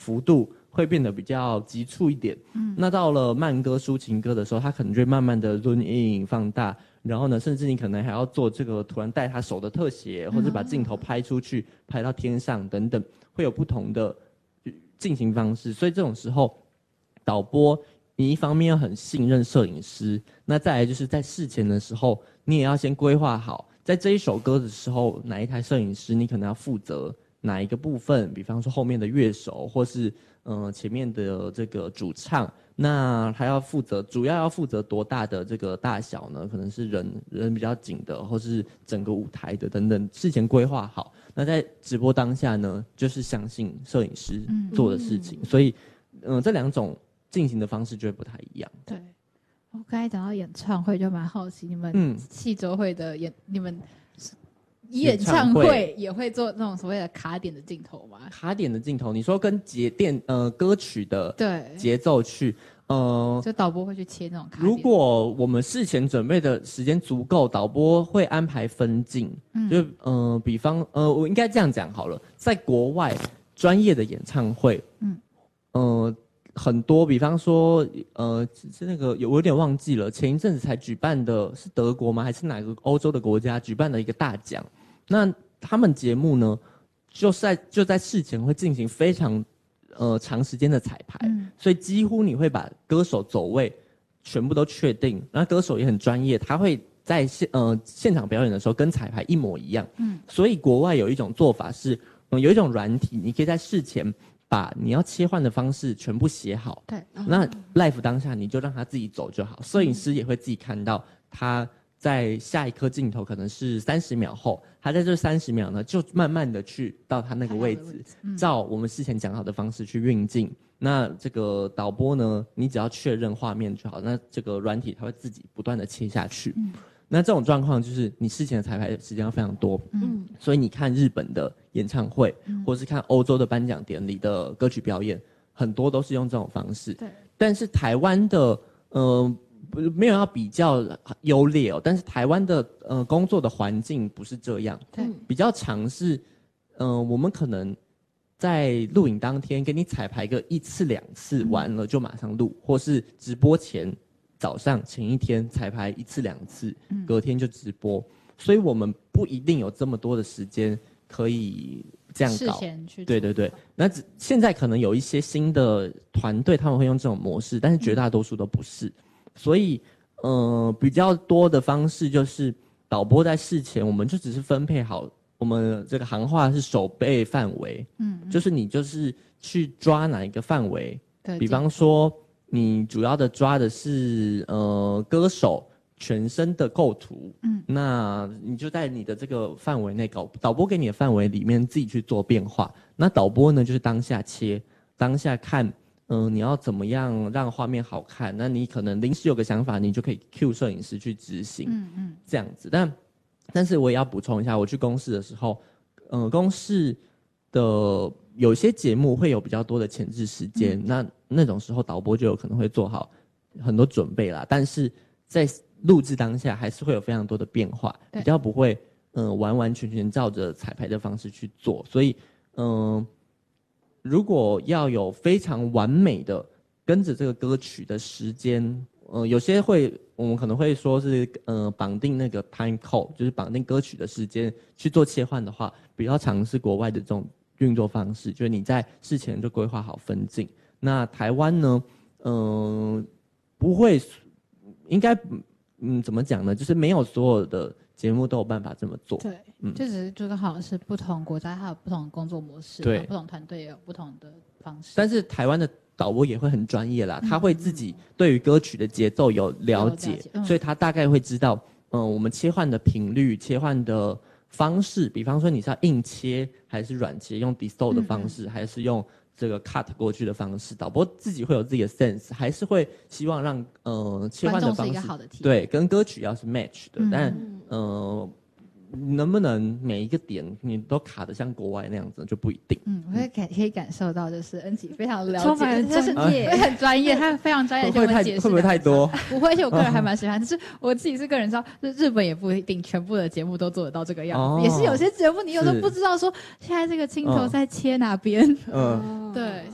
幅度会变得比较急促一点。那到了慢歌、抒情歌的时候，它可能就会慢慢的 zoom in 放大，然后呢，甚至你可能还要做这个突然带他手的特写，或者把镜头拍出去，拍到天上等等，会有不同的进行方式。所以这种时候，导播你一方面要很信任摄影师，那再来就是在事前的时候，你也要先规划好，在这一首歌的时候，哪一台摄影师你可能要负责哪一个部分，比方说后面的乐手，或是前面的这个主唱，那他主要要负责多大的这个大小呢？可能是人比较紧的，或是整个舞台的等等，事前规划好。那在直播当下呢，就是相信摄影师做的事情，所以这两种进行的方式就会不太一样。 对，我刚才讲到演唱会，就蛮好奇你们戏周会的你们演唱会也会做那种所谓的卡点的镜头吗？ 卡点的镜头，你说跟歌曲的节奏去， 就导播会去切那种卡点。 如果我们事前准备的时间足够，导播会安排分镜，就比方我应该这样讲好了，在国外专业的演唱会，很多，比方说，是那个我有点忘记了，前一阵子才举办的是德国吗？还是哪个欧洲的国家举办的一个大奖？那他们节目呢，就在事前会进行非常长时间的彩排，所以几乎你会把歌手走位全部都确定，那歌手也很专业，他会在现场表演的时候跟彩排一模一样。所以国外有一种做法是，有一种软体，你可以在事前把你要切换的方式全部写好， 对， 那 live 当下你就让他自己走就好，摄影师也会自己看到他在下一颗镜头可能是30秒后，他在这30秒呢就慢慢的去到他那个位置，照我们事前讲好的方式去运镜。那这个导播呢，你只要确认画面就好，那这个软体它会自己不断的切下去。那这种状况就是你事前的彩排时间要非常多，所以你看日本的演唱会，或是看欧洲的颁奖典礼的歌曲表演，很多都是用这种方式。对，但是台湾的没有要比较优劣哦，但是台湾的工作的环境不是这样，对，比较常是我们可能在录影当天给你彩排个1次2次，完了就马上录，或是直播前早上前一天彩排1次2次，隔天就直播，所以我们不一定有这么多的时间可以这样搞。 事前去对对对，那现在可能有一些新的团队他们会用这种模式，但是绝大多数都不是。所以比较多的方式就是导播在事前我们就只是分配好，我们这个行话是守备范围，就是你就是去抓哪一个范围，比方说你主要的抓的是歌手全身的构图，那你就在你的这个范围内搞，导播给你的范围里面自己去做变化。那导播呢就是当下切，当下看，你要怎么样让画面好看？那你可能临时有个想法，你就可以 cue 摄影师去执行，这样子。但是我也要补充一下，我去公视的时候，公视的有些节目会有比较多的前置时间，那种时候导播就有可能会做好很多准备啦，但是在录制当下还是会有非常多的变化，比较不会完完全全照着彩排的方式去做，所以如果要有非常完美的跟着这个歌曲的时间，有些我们可能会说是绑定那个 time code， 就是绑定歌曲的时间去做切换的话，比较常是国外的这种运作方式，就是你在事前就规划好分镜。那台湾呢，不会，应该怎么讲呢？就是没有所有的节目都有办法这么做。 对，就只是就刚好是不同国家它有不同的工作模式，对，不同团队也有不同的方式。 但是台湾的导播也会很专业啦，他会自己对于歌曲的节奏有了解，所以他大概会知道，我们切换的频率、切换的方式，比方说你是要硬切还是软切，用 distort 的方式，还是用这个 cut 过去的方式，导播自己会有自己的 sense， 还是会希望让切换的方式对跟歌曲要是 match 的，但能不能每一个点你都卡得像国外那样子就不一定。 我可以感受到，就是恩琪非常了解，就是也很专业，他非常专业。 会不会太多？ 不会，而且我个人还蛮喜欢。就是我自己是个人知道，日本也不一定全部的节目都做得到这个样子，也是有些节目你有时候不知道说现在这个镜头在切哪边。对，